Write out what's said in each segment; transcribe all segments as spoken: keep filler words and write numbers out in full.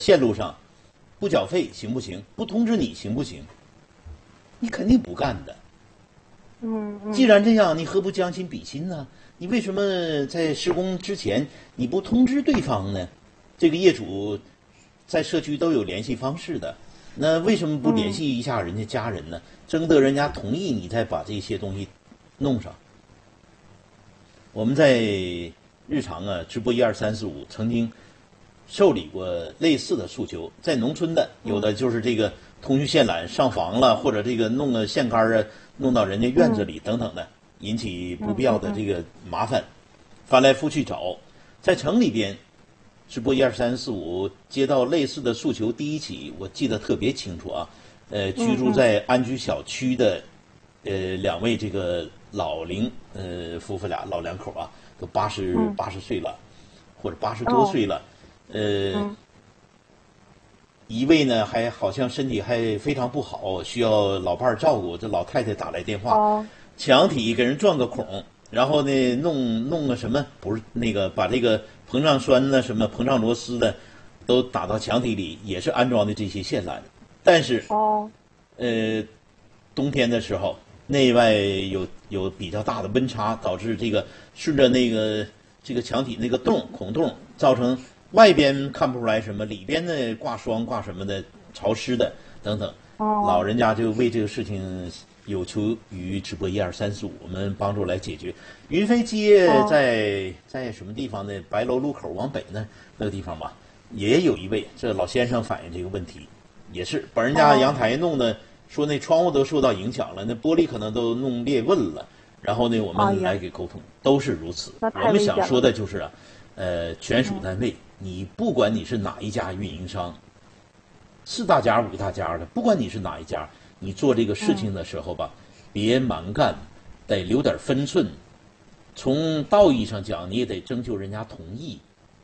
线路上不缴费行不行？不通知你行不行？你肯定不干的。 嗯嗯。 既然这样，你何不将心比心呢？你为什么在施工之前你不通知对方呢？这个业主在社区都有联系方式的，那为什么不联系一下人家家人呢？嗯、征得人家同意，你再把这些东西弄上。我们在日常啊直播一二三四五曾经受理过类似的诉求，在农村的有的就是这个通讯线缆上房了，或者这个弄个线杆啊弄到人家院子里等等的，引起不必要的这个麻烦，翻来覆去找。在城里边直播一二三四五接到类似的诉求，第一起我记得特别清楚啊，呃，居住在安居小区的呃两位这个老龄呃夫妇俩老两口啊，都八十八十岁了，或者八十多岁了，呃，一位呢还好像身体还非常不好，需要老伴儿照顾。这老太太打来电话，墙体给人钻个孔，然后呢弄弄个什么，不是那个把这个膨胀栓呢什么膨胀螺丝的都打到墙体里，也是安装的这些线缆。但是哦， 呃，冬天的时候内外有有比较大的温差，导致这个顺着那个这个墙体那个洞孔洞，造成外边看不出来什么，里边呢挂霜挂什么的潮湿的等等。 哦， 老人家就为这个事情有求于直播一二三四五，我们帮助来解决。云飞街在、哦、在什么地方呢？白楼路口往北呢那个地方吧，也有一位这老先生反映这个问题，也是把人家阳台弄得、哦、说那窗户都受到影响了，那玻璃可能都弄裂纹了。然后呢，我们来给沟通，都是如此。我们想说的就是啊，呃，权属单位，你不管你是哪一家运营商，四大家五大家的，不管你是哪一家，你做这个事情的时候吧，别蛮干，得留点分寸。从道义上讲，你也得征求人家同意。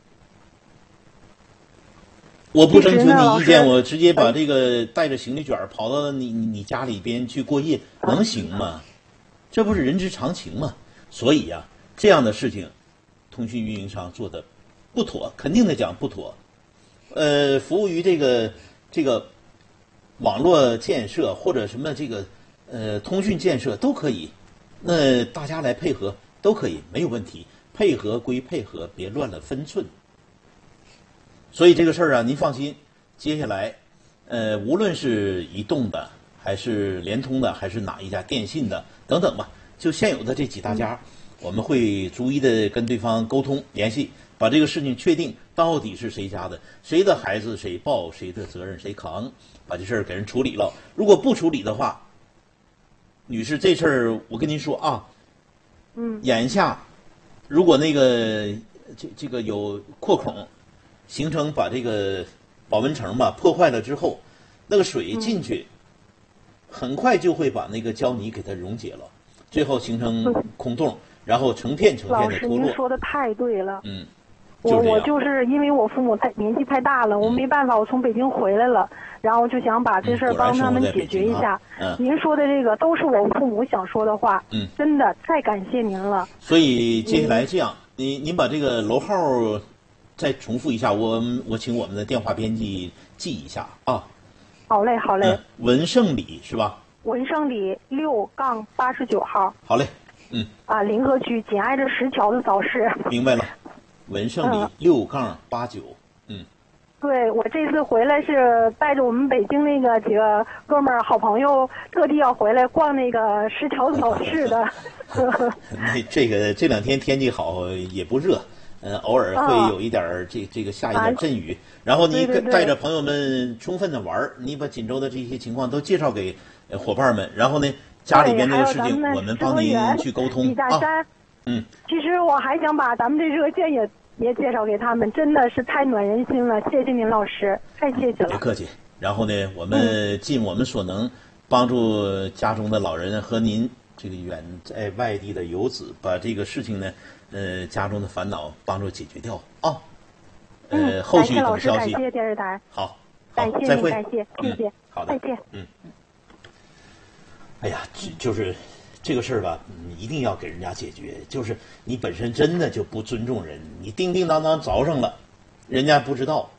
我不征求你意见，我直接把这个带着行李卷跑到你你家里边去过夜，能行吗？这不是人之常情吗？所以呀、啊，这样的事情，通讯运营商做的不妥，肯定的讲不妥。呃，服务于这个这个网络建设或者什么这个呃通讯建设都可以，那大家来配合都可以，没有问题。配合归配合，别乱了分寸。所以这个事儿啊，您放心，接下来，呃，无论是移动的，还是联通的，还是哪一家电信的等等吧，就现有的这几大家，我们会逐一的跟对方沟通联系，把这个事情确定到底是谁家的，谁的孩子谁抱，谁的责任谁扛，把这事儿给人处理了。如果不处理的话，女士，这事儿我跟您说啊， 嗯， 眼下如果那个这这个有扩孔，形成把这个保温层吧破坏了之后，那个水进去。嗯，很快就会把那个胶泥给它溶解了，最后形成空洞，然后成片成片的脱落。 老师，您说的太对了。 嗯， 我我就是因为我父母太年纪太大了，我没办法，我从北京回来了，然后就想把这事儿帮他们解决一下。 嗯， 您说的这个都是我父母想说的话。 嗯， 真的太感谢您了。 所以接下来这样，您您把这个楼号再重复一下，我我请我们的电话编辑记一下啊。 好嘞，好嘞。 嗯，文胜里是吧？ 文胜里六杠八十九号。 好嘞，嗯。 啊，临河区紧挨着石桥的早市。 明白了，文胜里六杠八九，嗯。 对，我这次回来是带着我们北京那个几个哥们儿好朋友，特地要回来逛那个石桥早市的。 那这个这两天天气好，也不热。呃，偶尔会有一点儿这、哦、这个下一点阵雨，啊、然后你带着朋友们充分的玩儿，你把锦州的这些情况都介绍给伙伴们，然后呢，家里边这个事情我们帮您去沟通。 李大山， 啊、嗯， 其实我还想把咱们这热线也也介绍给他们，真的是太暖人心了，谢谢您老师，太谢谢了。 别客气。然后呢，我们尽我们所能帮助家中的老人和您这个远在外地的游子，把这个事情呢。呃，家中的烦恼帮助解决掉啊！呃， 嗯、 后续等消息。 感谢电视台。 好， 感谢再会， 感谢，谢谢、 嗯。好的， 再见。 嗯。哎呀，就是这个事儿吧，你一定要给人家解决。就是你本身真的就不尊重人，你叮叮当当凿上了，人家不知道，